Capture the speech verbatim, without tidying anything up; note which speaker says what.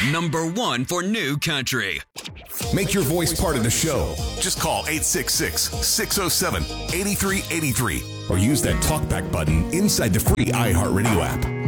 Speaker 1: Number one for new country.
Speaker 2: Make your voice part of the show. Just call eight six six, six oh seven, eight three eight three or use that talkback button inside the free iHeartRadio app.